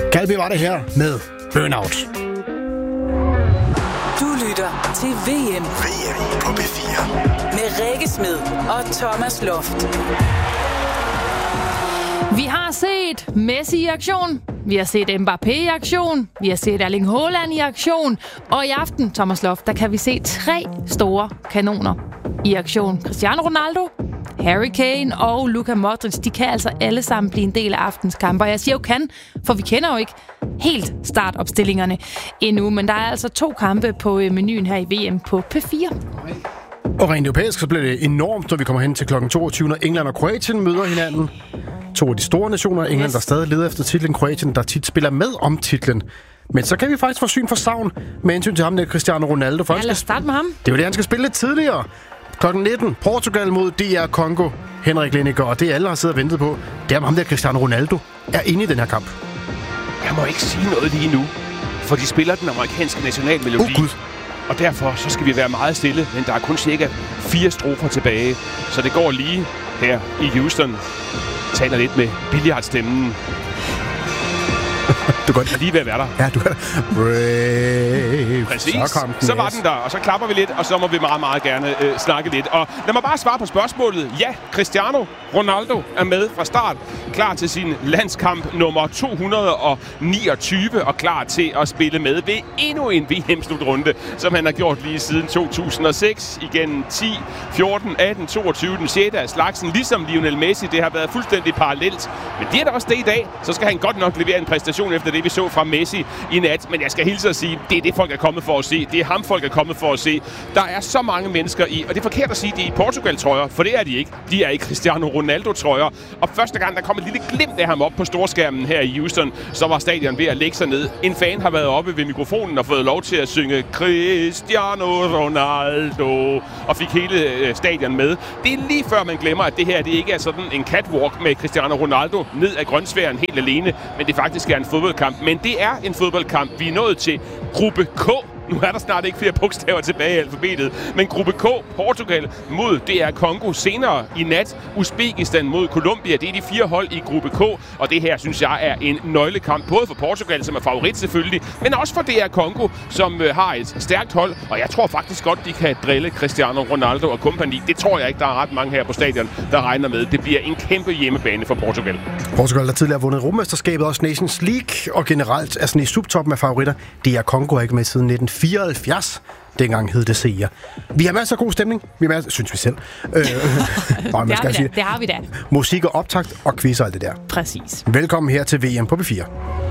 Calby var det her med Burnout. Du lytter til VM på P4 med Rikke Smed og Thomas Loft. Vi har set Messi i aktion, vi har set Mbappé i aktion, vi har set Erling Haaland i aktion, og i aften, Thomas Loft, der kan vi se 3 store kanoner i aktion. Cristiano Ronaldo, Harry Kane og Luka Modric, de kan altså alle sammen blive en del af aftens kamper. Jeg siger jo kan, for vi kender jo ikke helt startopstillingerne endnu, men der er altså 2 kampe på menuen her i VM på P4. Og rent europæisk, så bliver det enormt, når vi kommer hen til kl. 22, når England og Kroatien møder hinanden. 2 af de store nationer, England, der stadig leder efter titlen, Kroatien, der tit spiller med om titlen. Men så kan vi faktisk få syn for savn med hensyn til ham, der Cristiano Ronaldo. Ja, lad os starte med ham. Det er jo det, han skal spille lidt tidligere. Klokken 19, Portugal mod DR Congo. Henrik Lineker, og det alle har siddet og ventet på, det er ham der Cristiano Ronaldo er inde i den her kamp. Jeg må ikke sige noget lige nu, for de spiller den amerikanske nationalmelodi. Gud. Og derfor så skal vi være meget stille, men der er kun cirka 4 strofer tilbage. Så det går lige her i Houston. Taler lidt med billiardstemmen. Du kan lige ved at være der. Ja, du kan. Brave. Præcis. Så var den der, og så klapper vi lidt, og så må vi meget, meget gerne snakke lidt. Og lad mig bare svare på spørgsmålet. Ja, Cristiano Ronaldo er med fra start. Klar til sin landskamp nummer 229, og klar til at spille med ved endnu en VM-slutrunde, som han har gjort lige siden 2006. Igen 10, 14, 18, 22, den 6. af slagsen. Ligesom Lionel Messi, det har været fuldstændig parallelt. Men det er da også det i dag, så skal han godt nok levere en præstation efter det, vi så fra Messi i nat. Men jeg skal hilse at sige, det er det, folk er kommet for at se. Det er ham, folk er kommet for at se. Der er så mange mennesker i, og det er forkert at sige, de er i Portugal-trøjer, for det er de ikke. De er i Cristiano Ronaldo-trøjer. Og første gang, der kom et lille glimt af ham op på storskærmen her i Houston, så var stadion ved at lægge sig ned. En fan har været oppe ved mikrofonen og fået lov til at synge Cristiano Ronaldo, og fik hele stadion med. Det er lige før man glemmer, at det her det ikke er sådan en catwalk med Cristiano Ronaldo ned ad grønsværen helt alene, men det faktisk er en fodboldkamp. Men det er en fodboldkamp. Vi er nået til gruppe K. Nu er der snart ikke flere bogstaver tilbage i alfabetet, men gruppe K, Portugal mod DR Congo. Senere i nat, Uzbekistan mod Colombia. Det er de 4 hold i gruppe K, og det her, synes jeg, er en nøglekamp. Både for Portugal, som er favorit selvfølgelig, men også for DR Congo, som har et stærkt hold. Og jeg tror faktisk godt, de kan drille Cristiano Ronaldo og kompagni. Det tror jeg ikke, der er ret mange her på stadion, der regner med. Det bliver en kæmpe hjemmebane for Portugal. Portugal har tidligere vundet Europamesterskabet, også Nations League, og generelt er sådan i subtoppen af favoritter. DR Congo er ikke med siden 1974. Dengang hed det Seger. Vi har masser af god stemning. Vi har masser, synes vi selv. Det har vi da. Musik og optakt og quiz og alt det der. Præcis. Velkommen her til VM på P4.